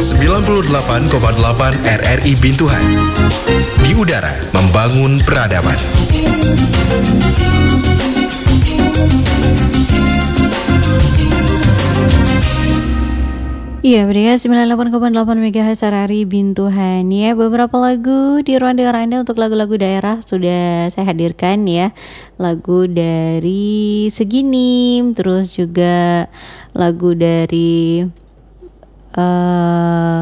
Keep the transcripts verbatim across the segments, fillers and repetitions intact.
sembilan puluh delapan koma delapan R R I Bintuhan. Di udara, membangun peradaban. Iya, berikan sembilan puluh delapan koma delapan megahertz R R I Bintuhan ya. Beberapa lagu di ruang dengar Anda untuk lagu-lagu daerah sudah saya hadirkan ya. Lagu dari Seginim, terus juga lagu dari uh,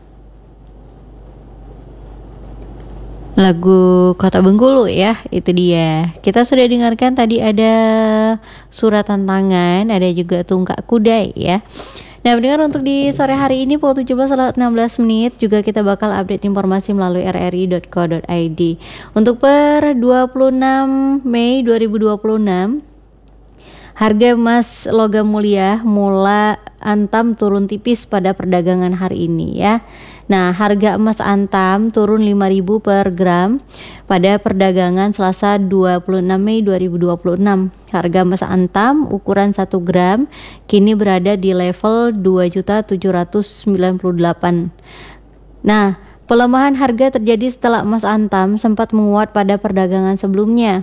lagu Kota Bengkulu ya, itu dia. Kita sudah dengarkan tadi ada Surat Tantangan, ada juga Tungkak Kudai ya. Nah, mendengar untuk di sore hari ini pukul tujuh belas lewat enam belas menit juga kita bakal update informasi melalui r r i dot co dot i d. Untuk per dua puluh enam Mei dua ribu dua puluh enam, harga emas logam mulia Mula Antam turun tipis pada perdagangan hari ini ya. Nah, harga emas Antam turun lima ribu per gram pada perdagangan Selasa dua puluh enam Mei dua ribu dua puluh enam. Harga emas Antam ukuran satu gram kini berada di level dua juta tujuh ratus sembilan puluh delapan. Nah, pelemahan harga terjadi setelah emas Antam sempat menguat pada perdagangan sebelumnya.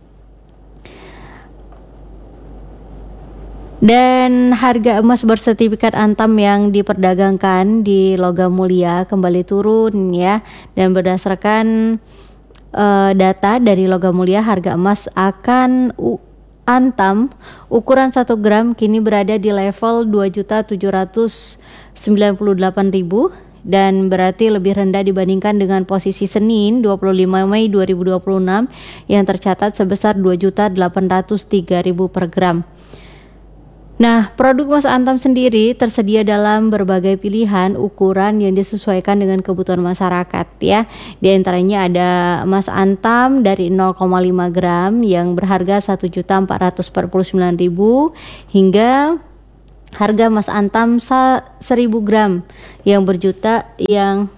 Dan harga emas bersertifikat Antam yang diperdagangkan di logam mulia kembali turun ya. Dan berdasarkan uh, data dari logam mulia, harga emas akan u- Antam ukuran satu gram kini berada di level dua juta tujuh ratus sembilan puluh delapan ribu dan berarti lebih rendah dibandingkan dengan posisi Senin dua puluh lima Mei dua ribu dua puluh enam yang tercatat sebesar dua juta delapan ratus tiga ribu per gram. Nah, produk emas Antam sendiri tersedia dalam berbagai pilihan ukuran yang disesuaikan dengan kebutuhan masyarakat ya. Di antaranya ada emas Antam dari nol koma lima gram yang berharga satu juta empat ratus empat puluh sembilan ribu hingga harga emas Antam seribu gram yang berjuta yang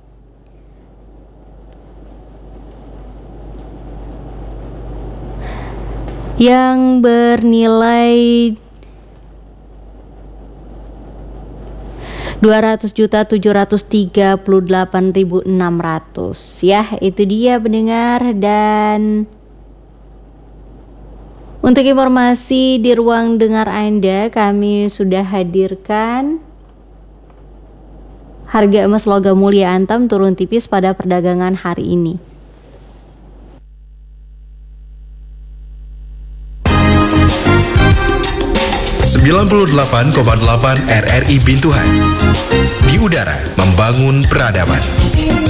yang bernilai dua ratus juta tujuh ratus tiga puluh delapan ribu enam ratus ya. Itu dia pendengar. Dan untuk informasi di ruang dengar Anda, kami sudah hadirkan harga emas logam mulia Antam turun tipis pada perdagangan hari ini. sembilan puluh delapan koma delapan R R I Bintuhan. Di udara, membangun peradaban.